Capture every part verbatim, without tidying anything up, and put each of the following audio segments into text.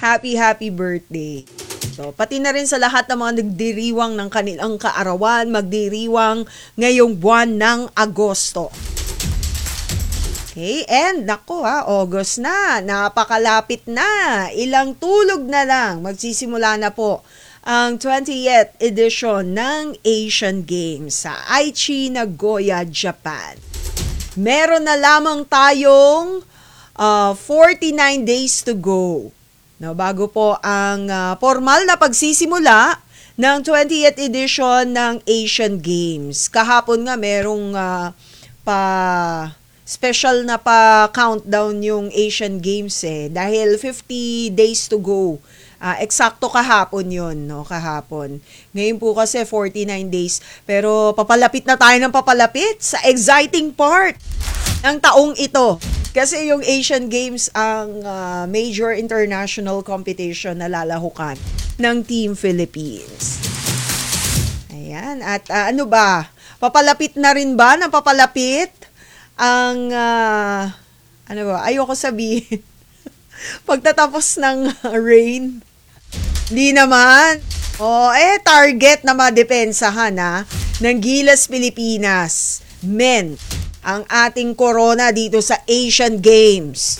Happy, happy birthday. So, pati na rin sa lahat ng mga nagdiriwang ng kanilang kaarawan, magdiriwang ngayong buwan ng Agosto. Okay, and nako ha, August na, napakalapit na, ilang tulog na lang, magsisimula na po ang twentieth edition ng Asian Games sa Aichi, Nagoya, Japan. Meron na lamang tayong uh, forty-nine days to go. No, bago po ang uh, formal na pagsisimula ng twentieth edition ng Asian Games. Kahapon nga merong uh, pa special na pa countdown yung Asian Games eh dahil fifty days to go. Uh, eksakto kahapon yun, no? Kahapon. Ngayon po kasi forty-nine days. Pero papalapit na tayo ng papalapit sa exciting part ng taong ito. Kasi yung Asian Games ang uh, major international competition na lalahukan ng Team Philippines. Ayan. At uh, ano ba? Papalapit na rin ba ng papalapit ang, uh, ano ba? Ayoko sabihin. Pagtatapos ng uh, rain. Hindi naman. O, eh, target na madepensahan ha, ng Gilas Pilipinas. Men, ang ating corona dito sa Asian Games.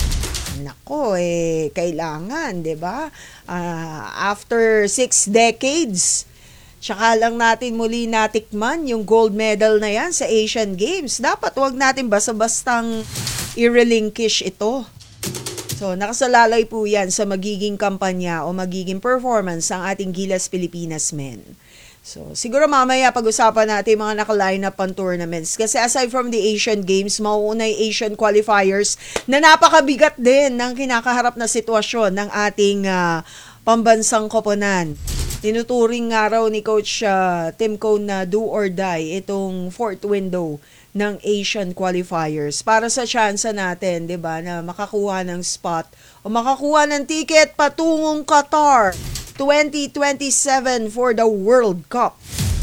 Nako, eh, kailangan, di ba? Uh, after six decades, tsaka lang natin muli natikman yung gold medal na yan sa Asian Games. Dapat wag natin basta-bastang i-relinquish ito. So, nakasalalay po yan sa magiging kampanya o magiging performance ng ating Gilas Pilipinas men. So, siguro mamaya pag-usapan natin mga naka-line up ang tournaments. Kasi aside from the Asian Games, mauuna yung Asian qualifiers na napakabigat din ng kinakaharap na sitwasyon ng ating uh, pambansang koponan. Tinuturing nga raw ni Coach uh, Tim Cone na do or die itong fourth window ng Asian qualifiers para sa tsansa natin, 'di ba, na makakuha ng spot o makakuha ng ticket patungong Qatar twenty twenty-seven for the World Cup.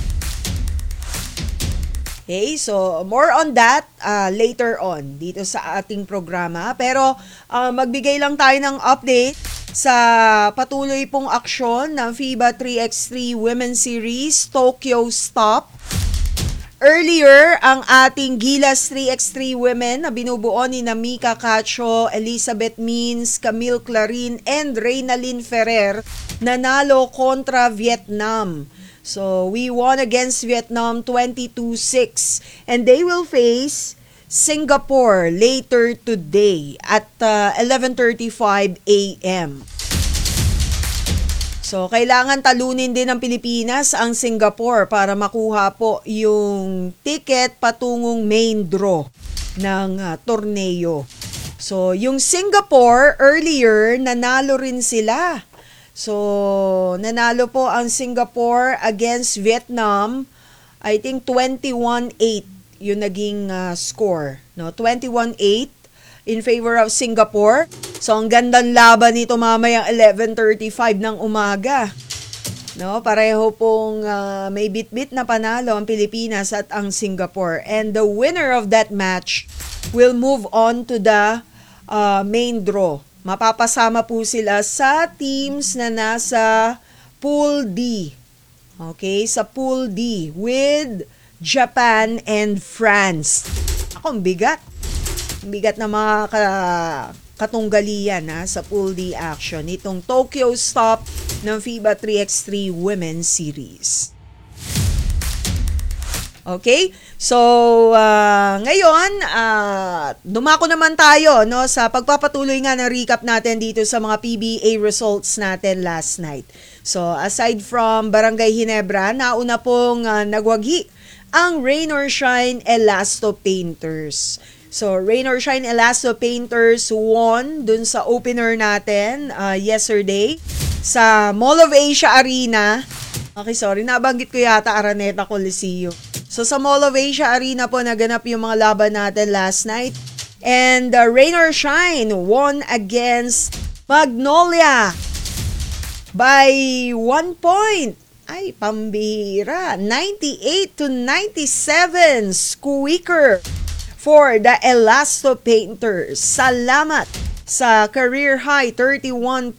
Okay, so more on that uh, later on dito sa ating programa. Pero uh, magbigay lang tayo ng update sa patuloy pong aksyon ng FIBA three by three Women's Series Tokyo Stop. Earlier, ang ating Gilas three by three women na binubuo ni Mika Cacho, Elizabeth Means, Camille Clarin, and Reynalyn Ferrer nanalo kontra Vietnam. So, we won against Vietnam twenty-two six. And they will face Singapore later today at uh, eleven thirty-five a.m. So, kailangan talunin din ng Pilipinas ang Singapore para makuha po yung ticket patungong main draw ng uh, torneo. So, yung Singapore, earlier, nanalo rin sila. So, nanalo po ang Singapore against Vietnam. I think twenty-one eight yung naging uh, score. No? twenty-one eight in favor of Singapore. So, ang gandang laban nito mamayang eleven thirty-five ng umaga. No, pareho pong uh, may bit-bit na panalo ang Pilipinas at ang Singapore. And the winner of that match will move on to the uh, main draw. Mapapasama po sila sa teams na nasa Pool D. Okay, sa Pool D with Japan and France. Ako, ang bigat. Ang bigat na mga ka- katunggalian ha, sa Pool D action. Itong Tokyo Stop ng FIBA three by three Women's Series. Okay? So, uh, ngayon, uh, dumako naman tayo no, sa pagpapatuloy nga ng recap natin dito sa mga P B A results natin last night. So, aside from Barangay Ginebra, nauna pong uh, nagwagi ang Rain or Shine Elasto Painters. So, Rain or Shine Elasto Painters won dun sa opener natin uh, yesterday sa Mall of Asia Arena. Okay, sorry, nabanggit ko yata Araneta Coliseum. So, sa Mall of Asia Arena po naganap yung mga laban natin last night. And uh, Rain or Shine won against Magnolia by one point. Ay, pambihira. ninety-eight to ninety-seven. Squeaker for the Elasto Painters. Salamat sa career high thirty-one